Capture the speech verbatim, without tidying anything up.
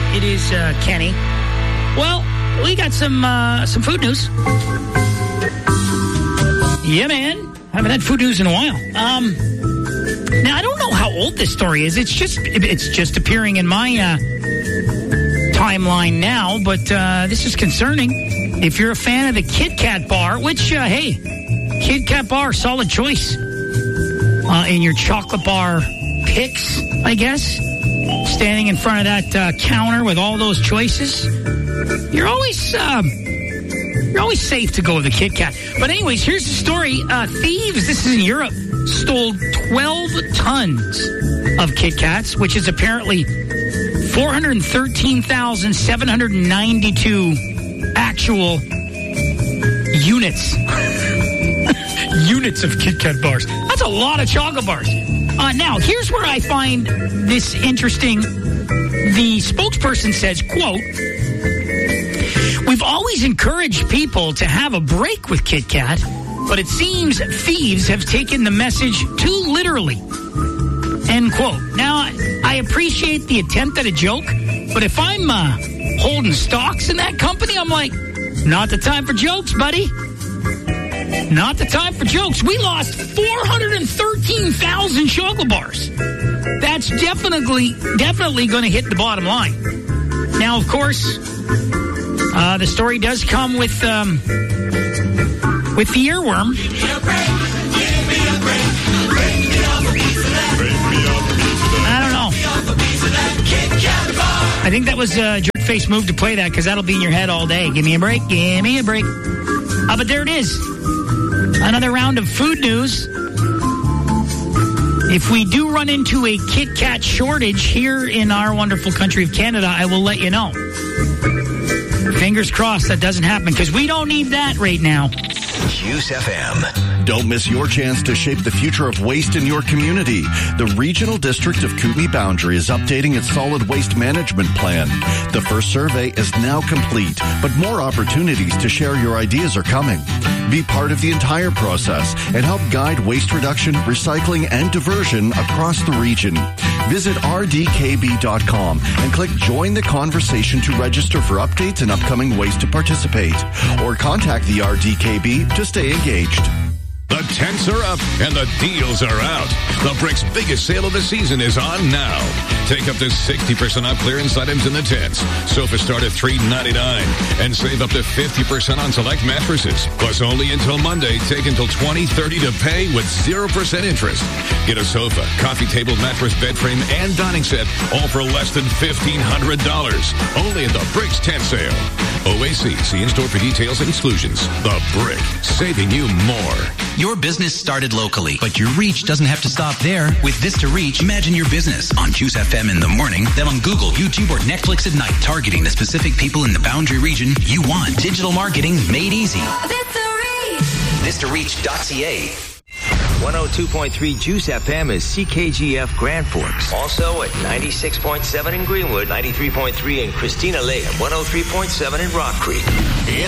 It is uh, Kenny. Well, we got some uh, some food news. Yeah, man. Haven't had food news in a while. Um, now, I don't know how old this story is. It's just it's just appearing in my uh, timeline now, but uh, this is concerning. If you're a fan of the Kit Kat bar, which, uh, hey, Kit Kat bar, solid choice uh, in your chocolate bar picks, I guess. Standing in front of that uh, counter with all those choices, you're always um, you're always safe to go with the Kit Kat. But anyways, here's the story. Uh, thieves, this is in Europe, stole twelve tons of Kit Kats, which is apparently four hundred thirteen thousand seven hundred ninety-two actual units. Units of Kit Kat bars. That's a lot of chocolate bars. Uh, now, here's where I find this interesting. The spokesperson says, quote, "We've always encouraged people to have a break with Kit Kat, but it seems thieves have taken the message too literally." End quote. Now, I appreciate the attempt at a joke, but if I'm uh, holding stocks in that company, I'm like, not the time for jokes, buddy. Not the time for jokes. We lost four hundred thirteen thousand chocolate bars. That's definitely, definitely going to hit the bottom line. Now, of course, uh, the story does come with um, with the earworm. Give me a break. Give me a break. Break me off a piece of that. Break me off a piece of that. I don't know. Break me off a piece of that Kit Kat bar. I think that was a jerk face move to play that because that'll be in your head all day. Give me a break. Give me a break. Uh, but there it is. Another round of food news. If we do run into a Kit Kat shortage here in our wonderful country of Canada, I will let you know. Fingers crossed that doesn't happen, because we don't need that right now. Juice F M. Don't miss your chance to shape the future of waste in your community. The Regional District of Kootenay Boundary is updating its solid waste management plan. The first survey is now complete, but more opportunities to share your ideas are coming. Be part of the entire process and help guide waste reduction, recycling, and diversion across the region. Visit r d k b dot com and click Join the Conversation to register for updates and upcoming ways to participate. Or contact the R D K B to stay engaged. The tents are up and the deals are out. The Brick's biggest sale of the season is on now. Take up to sixty percent off clearance items in the tents. Sofas start at three ninety-nine and save up to fifty percent on select mattresses. Plus, only until Monday, take until twenty thirty to pay with zero percent interest. Get a sofa, coffee table, mattress, bed frame, and dining set, all for less than fifteen hundred dollars. Only at the Brick's tent sale. O A C, see in-store for details and exclusions. The Brick, saving you more. Your business started locally, but your reach doesn't have to stop there. With Vista Reach, imagine your business on Juice F M in the morning, then on Google, YouTube, or Netflix at night, targeting the specific people in the Boundary region you want. Digital marketing made easy. Vista Reach. Vista Reach dot c a. one oh two point three Juice F M is C K G F Grand Forks. Also at ninety-six point seven in Greenwood, ninety-three point three in Christina Lake, and one oh three point seven in Rock Creek.